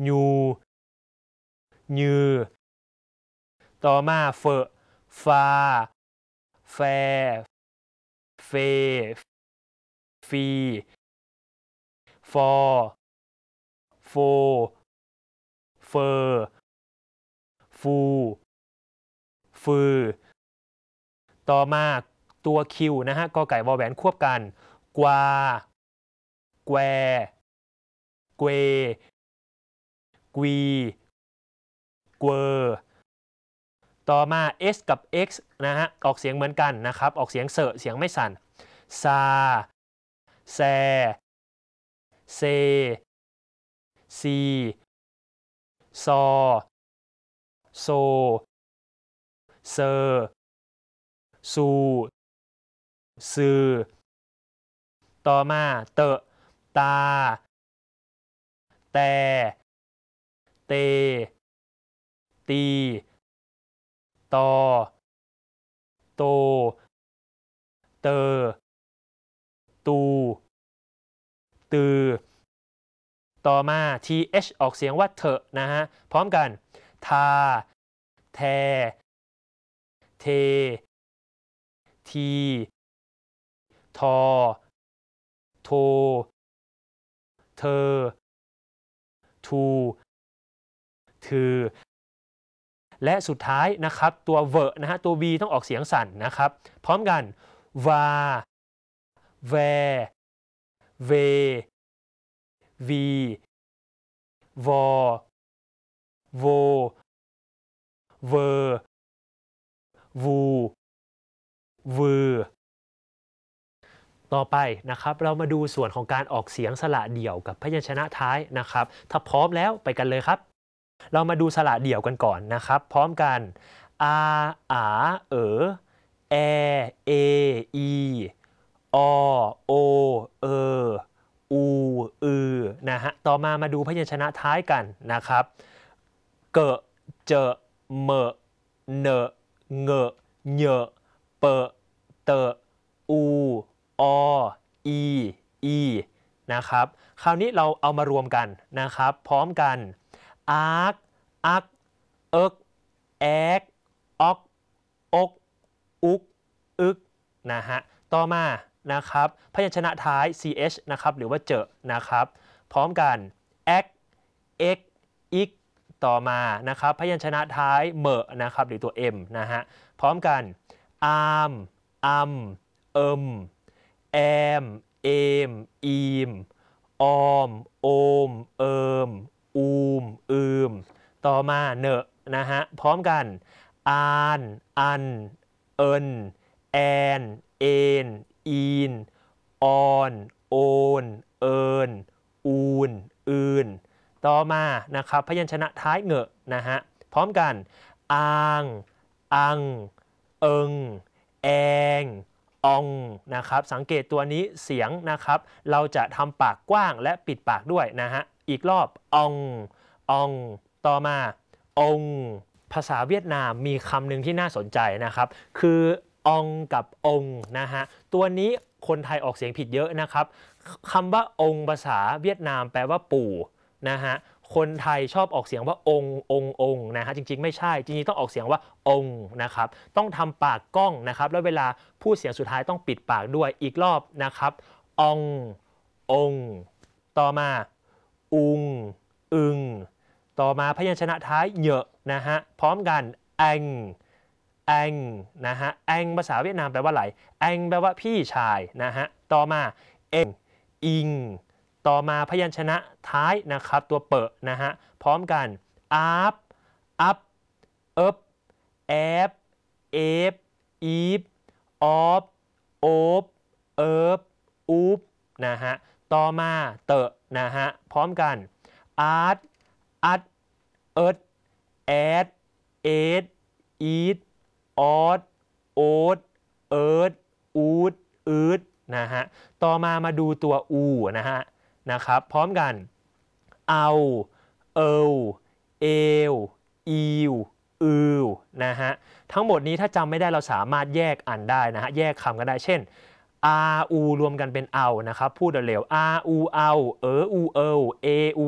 ยูยือต่อมาเฟฟาแฟเฟฟีฟอโฟเฟอฟูฟือต่อมาตัวคิวนะฮะกอไก่วอแหวนควบกันกวาแกวเกวกวีเกวต่อมา S กับ X นะฮะออกเสียงเหมือนกันนะครับออกเสียงเสอะเสียงไม่สั่นซาแซเซซีซอโซเซอซูซือต่อมาเตะตาแต่เตตีตอโตเตอตูตือต่อมา th ออกเสียงว่าเถอะนะฮะพร้อมกันทาแทเททีทอโทเธอทูถือและสุดท้ายนะครับตัวเวอร์นะฮะตัว v ต้องออกเสียงสั่นนะครับพร้อมกันวาแวเววีวอโวเวอร์วูวือต่อไปนะครับเรามาดูส่วนของการออกเสียงสระเดี่ยวกับพยัญชนะท้ายนะครับถ้าพร้อมแล้วไปกันเลยครับเรามาดูสระเดี่ยวกันก่อนนะครับพร้อมกันอาอาเอแอเออีอโอเออูอือนะฮะต่อมาดูพยัญชนะท้ายกันนะครับเกะเจอเมะเนเงะเยะเปะเตะอูออีนะครับคราวนี้เราเอามารวมกันนะครับพร้อมกันอาร์กอักเอิกแอกออกอกอุกอึกนะฮะต่อมานะครับพยัญชนะท้าย ch นะครับหรือว่าเจอนะครับพร้อมกันแอกเอ็กอิกต่อมานะครับพยัญชนะท้ายเมะนะครับหรือตัว m นะฮะพร้อมกันอาร์มอัมเอิมแอมเอมอีมออมโอมเอิมอูมอืมต่อมาเนอะนะฮะพร้อมกันอานอันเอินแอนเอ็นอีนออนโอนเอินอูนอืนต่อมานะครับพยัญชนะท้ายเงอะนะฮะพร้อมกันอางอังเอิงแองอองนะครับสังเกตตัวนี้เสียงนะครับเราจะทำปากกว้างและปิดปากด้วยนะฮะอีกรอบอองอองต่อมาองภาษาเวียดนามมีคำหนึ่งที่น่าสนใจนะครับคืออองกับองนะฮะตัวนี้คนไทยออกเสียงผิดเยอะนะครับคำว่าองภาษาเวียดนามแปลว่าปู่นะฮะคนไทยชอบออกเสียงว่าองนะฮะจริงๆไม่ใช่จริงๆต้องออกเสียงว่าองนะครับต้องทำปากก้องนะครับแล้วเวลาพูดเสียงสุดท้ายต้องปิดปากด้วยอีกรอบนะครับองต่อมาอุงอึงต่อมาพยัญชนะท้ายเหยอะนะฮะพร้อมกันแองนะฮะแองภาษาเวียดนามแปลว่าอะไรแองแปลว่าพี่ชายนะฮะต่อมาเอ็งอิงต่อมาพยัญชนะท้ายนะครับตัวเปะนะฮะพร้อมกันอาบอัพเอิบแอบเอฟอีฟออฟโอบเอิบอูบนะฮะต่อมาเตะนะฮะพร้อมกันอาร์ตอัดเอิดแอดเอดอีดออดโอ๊ตเอิร์ดอูดอืดนะฮะต่อมาดูตัวอูนะครับพร้อมกันเอาเอวเอวอีวอืวนะฮะทั้งหมดนี้ถ้าจำไม่ได้เราสามารถแยกอ่านได้นะฮะแยกคำกันได้เช่นอาอูรวมกันเป็นเอานะครับพูดเร็วอาอูเอาอูเอวเออู